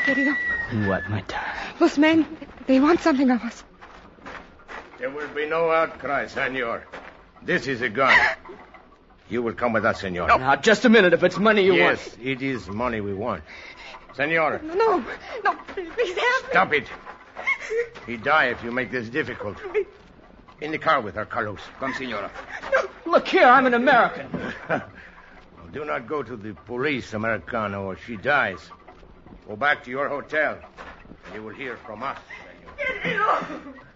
querido. What, my darling? Those men, they want something of us. There will be no outcry, senor. This is a gun. You will come with us, senor. No, now, just a minute. If it's money you want. Yes, it is money we want. Senor. No, please help me. Stop it. He die if you make this difficult. In the car with her, Carlos. Come, senora. Look here, I'm an American. Do not go to the police, Americano, or she dies. Go back to your hotel. You will hear from us, senor.